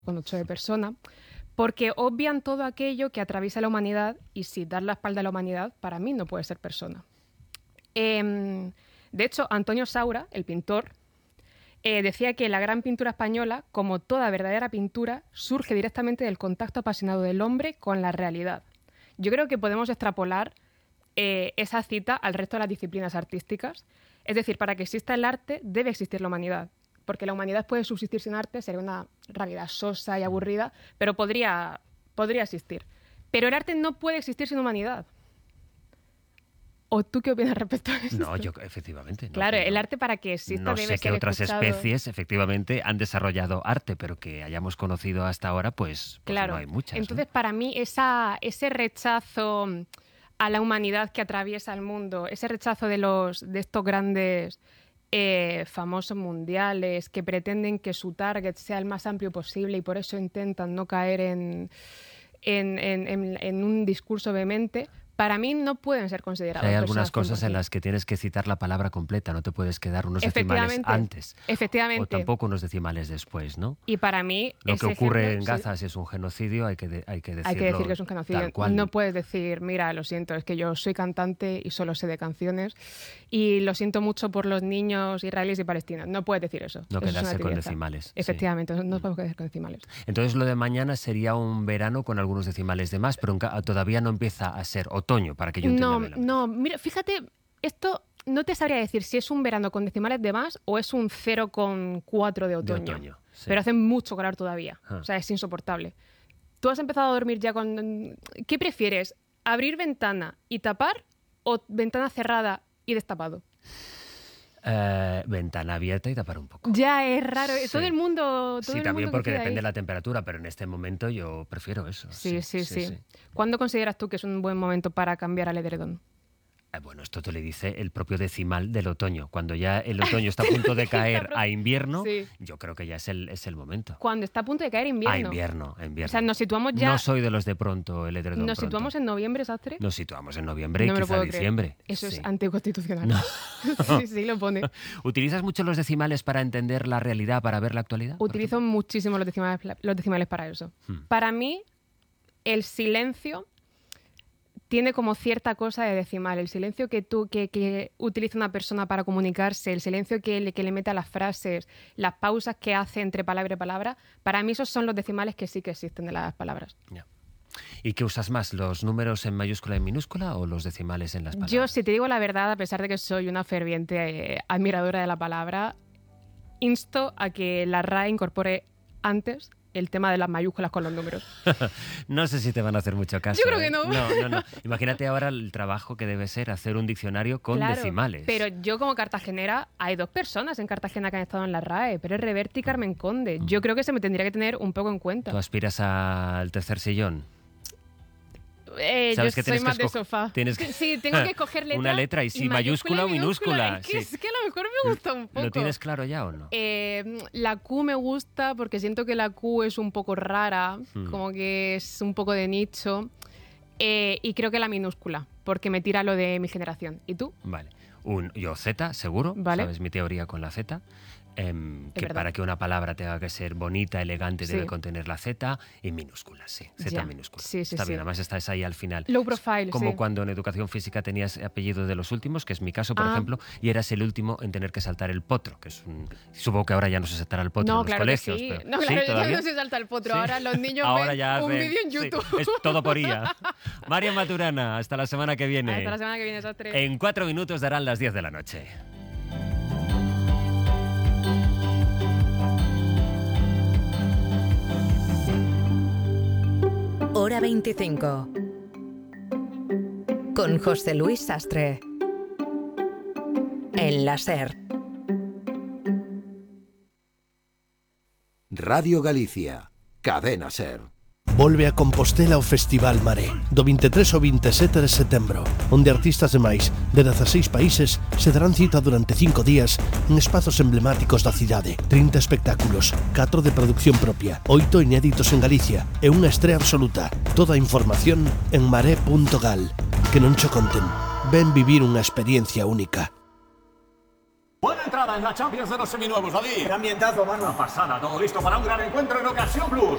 concepto de persona, porque obvian todo aquello que atraviesa la humanidad y si dar la espalda a la humanidad, para mí no puede ser persona. De hecho, Antonio Saura, el pintor, decía que la gran pintura española, como toda verdadera pintura, surge directamente del contacto apasionado del hombre con la realidad. Yo creo que podemos extrapolar esa cita al resto de las disciplinas artísticas. Es decir, para que exista el arte debe existir la humanidad, porque la humanidad puede subsistir sin arte, sería una realidad sosa y aburrida, pero podría existir. Pero el arte no puede existir sin humanidad. ¿O tú qué opinas respecto a esto? No, yo efectivamente. No, claro, el arte para que exista no debe sé ser que otras escuchado. especies efectivamente han desarrollado arte, pero que hayamos conocido hasta ahora, pues claro. no hay muchas. Entonces, para mí, ese rechazo a la humanidad que atraviesa el mundo, ese rechazo de estos grandes famosos mundiales que pretenden que su target sea el más amplio posible y por eso intentan no caer en un discurso vehemente, para mí no pueden ser considerados. Hay algunas cosas en las que tienes que citar la palabra completa, no te puedes quedar unos decimales antes. Efectivamente. O tampoco unos decimales después, ¿no? Y para mí lo que ocurre en Gaza es un genocidio, hay que decirlo. Hay que decir que es un genocidio. Tal cual. No puedes decir, mira, lo siento, es que yo soy cantante y solo sé de canciones y lo siento mucho por los niños israelíes y palestinos. No puedes decir eso. No eso quedarse con decimales. Efectivamente, sí. No podemos quedar con decimales. Entonces lo de mañana sería un verano con algunos decimales de más, pero todavía no empieza a ser otoño, para que yo entienda. No, mira, fíjate, esto no te sabría decir si es un verano con decimales de más o es un 0,4 de otoño. Sí. Pero hace mucho calor todavía. O sea, es insoportable. ¿Tú has empezado a dormir ya con...? ¿Qué prefieres? ¿Abrir ventana y tapar o ventana cerrada y destapado? Ventana abierta y tapar un poco. Ya es raro. Sí. Todo el mundo... sí, también porque depende de la temperatura, pero en este momento yo prefiero eso. Sí. ¿Cuándo consideras tú que es un buen momento para cambiar al edredón? Bueno, esto te lo dice el propio decimal del otoño. Cuando ya el otoño está a punto de caer a invierno, yo creo que ya es el momento. Cuando está a punto de caer invierno. A invierno. O sea, nos situamos ya... No soy de los de pronto, el edredón ¿Nos situamos en noviembre, Sastre? Nos situamos en noviembre y quizá diciembre. Eso es anticonstitucional. No. Sí, lo pone. ¿Utilizas mucho los decimales para entender la realidad, para ver la actualidad? Utilizo muchísimo los decimales para eso. Para mí, el silencio tiene como cierta cosa de decimal. El silencio que utiliza una persona para comunicarse, el silencio que le mete a las frases, las pausas que hace entre palabra y palabra, para mí esos son los decimales que sí que existen de las palabras. Yeah. ¿Y qué usas más, los números en mayúscula y en minúscula o los decimales en las palabras? Yo, si te digo la verdad, a pesar de que soy una ferviente admiradora de la palabra, insto a que la RAE incorpore antes el tema de las mayúsculas con los números. No sé si te van a hacer mucho caso. Yo creo que no. No. Imagínate ahora el trabajo que debe ser hacer un diccionario con decimales. Pero yo como cartagenera, hay 2 personas en Cartagena que han estado en la RAE, Pérez Reverte y Carmen Conde. Yo creo que se me tendría que tener un poco en cuenta. ¿Tú aspiras al tercer sillón? Yo soy más de sofá. Sí, tengo que escoger letra. Una letra y sí, mayúscula o minúscula. Es que a lo mejor me gusta un poco. ¿Lo tienes claro ya o no? La Q me gusta porque siento que la Q es un poco rara, como que es un poco de nicho. Y creo que la minúscula, porque me tira lo de mi generación. ¿Y tú? Vale. Yo Z, seguro. Vale. ¿Sabes mi teoría con la Z? Que para que una palabra tenga que ser bonita, elegante, debe contener la Z y minúsculas, Z minúscula. Sí, está bien, además estás ahí al final. Low profile, como cuando en educación física tenías apellido de los últimos, que es mi caso, por ejemplo, y eras el último en tener que saltar el potro, que es supongo que ahora ya no se saltará el potro en los colegios. Sí. Pero, no, claro, ya no se salta el potro, ahora los niños ahora ven ya un vídeo en YouTube. Es todo por IA. María Maturana, hasta la semana que viene. Hasta la semana que viene, Sastre. En 4 minutos darán las 10 de la noche. Hora 25. Con José Luis Sastre. En la SER. Radio Galicia, Cadena SER. Volve a Compostela o Festival Maré, do 23 ao 27 de setembro, onde artistas de máis de 16 países se darán cita durante 5 días en espazos emblemáticos da cidade. 30 espectáculos, 4 de producción propia, 8 inéditos en Galicia e unha estrea absoluta. Toda a información en maré.gal. Que non cho conten. Ven vivir unha experiencia única. Buena entrada en la Champions de los seminuevos, David. Qué ambientazo, mano. Una pasada, todo listo para un gran encuentro en Ocasión Plus.